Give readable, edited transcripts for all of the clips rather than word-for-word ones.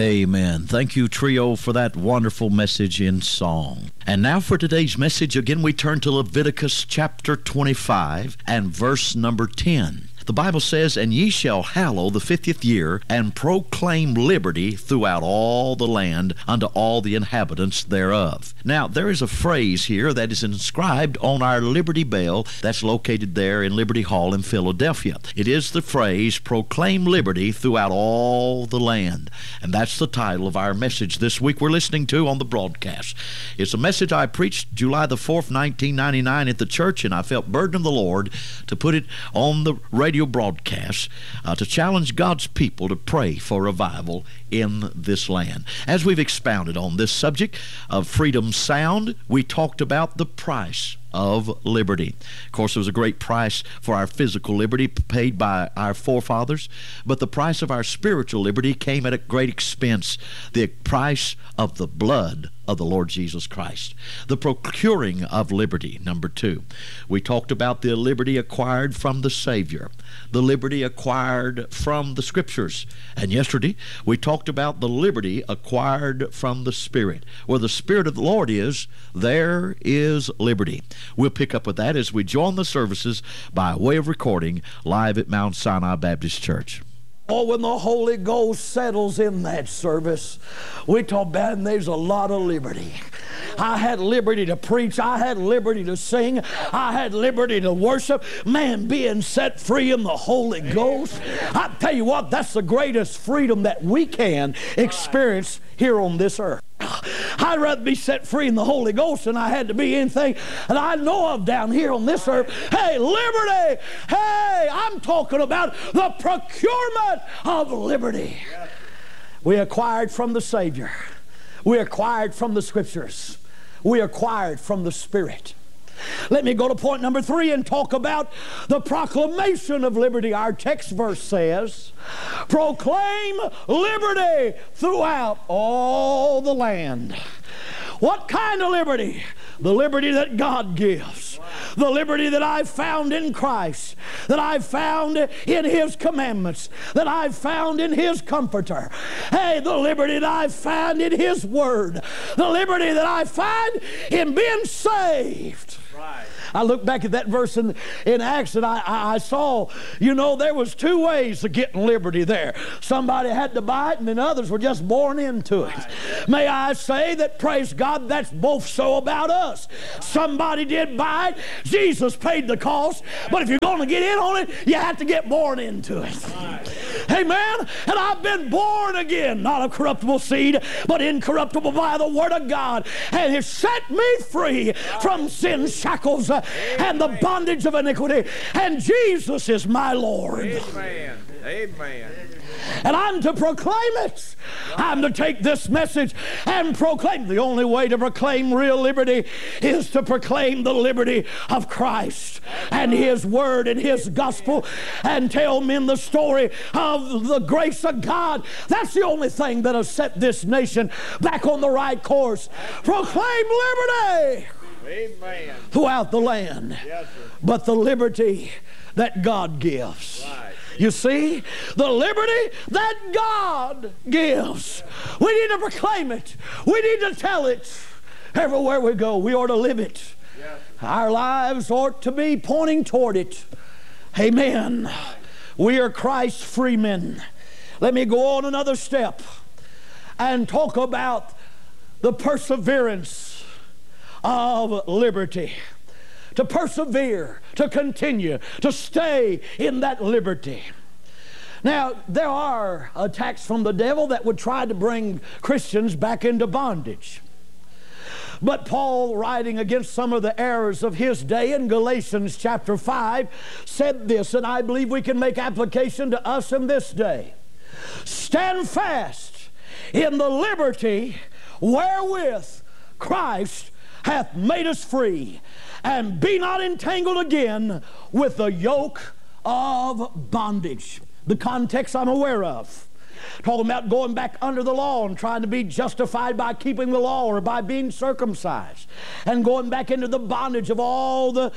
Amen. Thank you, Trio, for that wonderful message in song. And now for today's message, again, we turn to Leviticus chapter 25 and verse number 10. The Bible says, "And ye shall hallow the 50th year, and proclaim liberty throughout all the land unto all the inhabitants thereof." Now, there is a phrase here that is inscribed on our Liberty Bell that's located there in Liberty Hall in Philadelphia. It is the phrase, "Proclaim liberty throughout all the land." And that's the title of our message this week we're listening to on the broadcast. It's a message I preached July the 4th, 1999 at the church, and I felt burden of the Lord to put it on the radio broadcast to challenge God's people to pray for revival in this land. As we've expounded on this subject of freedom sound, we talked about the price of liberty. Of course, there was a great price for our physical liberty paid by our forefathers, but the price of our spiritual liberty came at a great expense, the price of the blood of the Lord Jesus Christ. The procuring of liberty, number 2. We talked about the liberty acquired from the Savior, the liberty acquired from the Scriptures, and yesterday we talked about the liberty acquired from the Spirit. Where the Spirit of the Lord is, there is liberty. We'll pick up with that as we join the services by way of recording live at Mount Sinai Baptist Church. Oh, when the Holy Ghost settles in that service, we talk about, and there's a lot of liberty. I had liberty to preach. I had liberty to sing. I had liberty to worship. Man, being set free in the Holy Ghost. I tell you what, that's the greatest freedom that we can experience here on this earth. I'd rather be set free in the Holy Ghost than I had to be anything that I know of down here on this earth. Hey, liberty! Hey, I'm talking about the procurement of liberty. We acquired from the Savior. We acquired from the Scriptures. We acquired from the Spirit. Let me go to point number 3 and talk about the proclamation of liberty. Our text verse says, "Proclaim liberty throughout all the land." What kind of liberty? The liberty that God gives. The liberty that I've found in Christ, that I've found in His commandments, that I've found in His comforter. Hey, the liberty that I've found in His Word. The liberty that I find in being saved. Right. I look back at that verse in Acts, and I saw, you know, there was 2 ways of getting liberty there. Somebody had to buy it, and then others were just born into it. May I say that, praise God, that's both so about us. Somebody did buy it. Jesus paid the cost. But if you're going to get in on it, you have to get born into it. Amen? And I've been born again, not of corruptible seed, but incorruptible by the Word of God. And it's set me free from sin's shackles and the bondage of iniquity. And Jesus is my Lord. Amen. Amen. And I'm to proclaim it. I'm to take this message and proclaim. The only way to proclaim real liberty is to proclaim the liberty of Christ and His Word and His gospel, and tell men the story of the grace of God. That's the only thing that has set this nation back on the right course. Proclaim liberty. Amen. Throughout the land. Yes, sir. But the liberty that God gives. Right. You see, the liberty that God gives. We need to proclaim it. We need to tell it. Everywhere we go, we ought to live it. Yes. Our lives ought to be pointing toward it. Amen. We are Christ's free men. Let me go on another step and talk about the perseverance of liberty. To persevere, to continue, to stay in that liberty. Now, there are attacks from the devil that would try to bring Christians back into bondage. But Paul, writing against some of the errors of his day in Galatians chapter 5, said this, and I believe we can make application to us in this day. "Stand fast in the liberty wherewith Christ hath made us free, and be not entangled again with the yoke of bondage." The context I'm aware of. Talking about going back under the law and trying to be justified by keeping the law or by being circumcised, and going back into the bondage of all the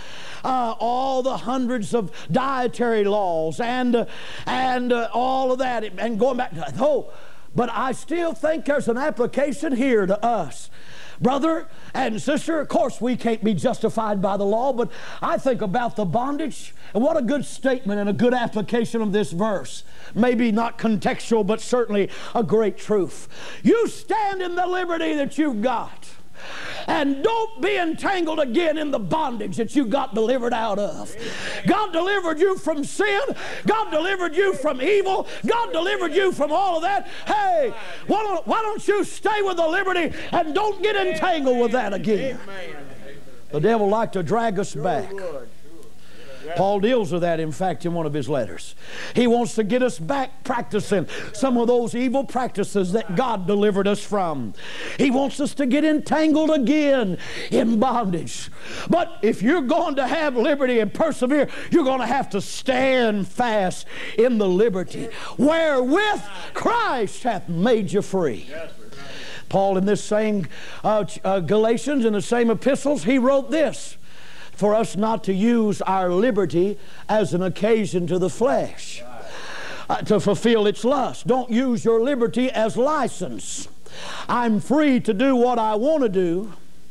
hundreds of dietary laws and all of that, and going back. Oh, But I still think there's an application here to us. Brother and sister, of course we can't be justified by the law, but I think about the bondage, and what a good statement and a good application of this verse. Maybe not contextual, but certainly a great truth. You stand in the liberty that you've got. And don't be entangled again in the bondage that you got delivered out of. God delivered you from sin. God delivered you from evil. God delivered you from all of that. Hey, why don't you stay with the liberty and don't get entangled with that again? The devil likes to drag us back. Paul deals with that, in fact, in one of his letters. He wants to get us back practicing some of those evil practices that God delivered us from. He wants us to get entangled again in bondage. But if you're going to have liberty and persevere, you're going to have to stand fast in the liberty wherewith Christ hath made you free. Paul, in this same Galatians, in the same epistles, he wrote this: for us not to use our liberty as an occasion to the flesh, to fulfill its lust. Don't use your liberty as license. I'm free to do what I want to do.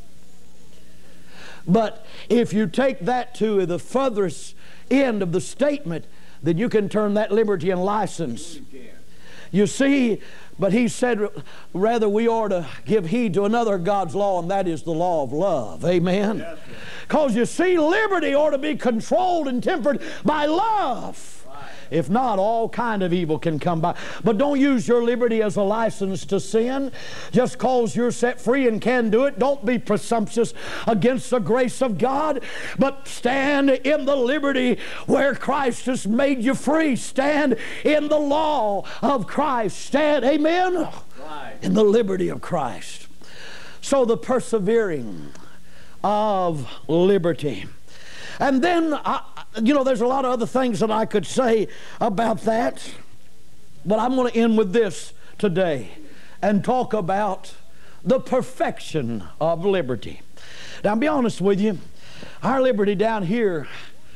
But if you take that to the furthest end of the statement, then you can turn that liberty and license. You see, but he said, rather we ought to give heed to another God's law, and that is the law of love. Amen. Because you see, liberty ought to be controlled and tempered by love. If not, all kind of evil can come by. But don't use your liberty as a license to sin. Just because you're set free and can do it, don't be presumptuous against the grace of God. But stand in the liberty where Christ has made you free. Stand in the law of Christ. Stand, amen, in the liberty of Christ. So the persevering of liberty. And then, there's a lot of other things that I could say about that, but I'm going to end with this today and talk about the perfection of liberty. Now, I'll be honest with you, our liberty down here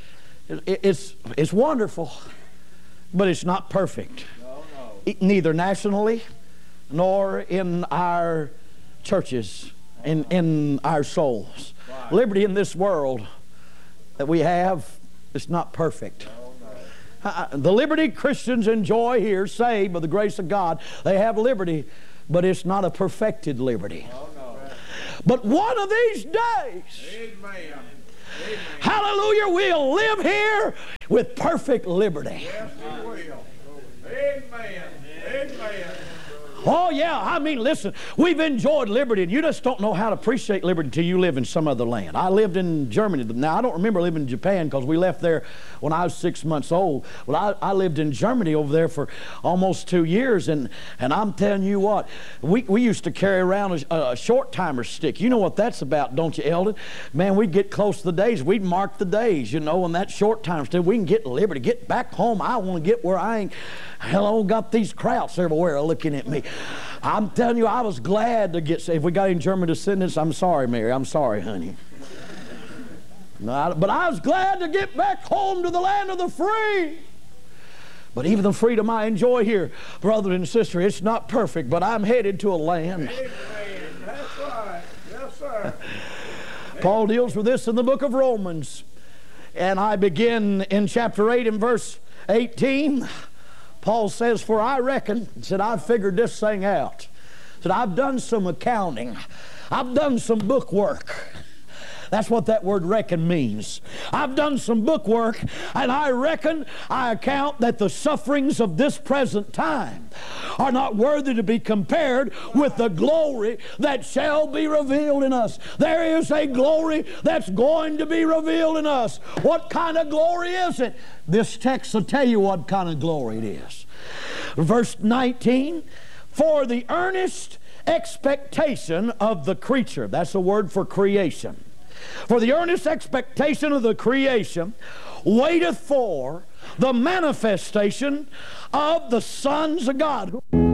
is wonderful, but it's not perfect. Neither nationally nor in our churches, in our souls. Liberty in this world that we have is not perfect. The liberty Christians enjoy here, saved by the grace of God, they have liberty, but it's not a perfected liberty. But one of these days, hallelujah, we'll live here with perfect liberty. Yes, we will. Amen. Amen. Oh, yeah. I mean, listen, we've enjoyed liberty, and you just don't know how to appreciate liberty until you live in some other land. I lived in Germany. Now, I don't remember living in Japan because we left there when I was 6 months old. Well, I lived in Germany over there for almost 2 years, and I'm telling you what, we used to carry around a short-timer stick. You know what that's about, don't you, Eldon? Man, we'd get close to the days. We'd mark the days, and that short-timer stick, we can get liberty, get back home. I want to get where I ain't, got these crowds everywhere looking at me. I'm telling you, I was glad to get saved. If we got any German descendants, I'm sorry, Mary. I'm sorry, honey. But I was glad to get back home to the land of the free. But even the freedom I enjoy here, brother and sister, it's not perfect, but I'm headed to a land. Amen. That's right. Yes, sir. Paul deals with this in the book of Romans. And I begin in chapter 8 and verse 18. Paul says, for I reckon, said, I've figured this thing out. Said, I've done some accounting. I've done some book work. That's what that word reckon means. I've done some book work, and I account that the sufferings of this present time are not worthy to be compared with the glory that shall be revealed in us. There is a glory that's going to be revealed in us. What kind of glory is it? This text will tell you what kind of glory it is. Verse 19, for the earnest expectation of the creature. That's a word for creation. For the earnest expectation of the creation waiteth for the manifestation of the sons of God.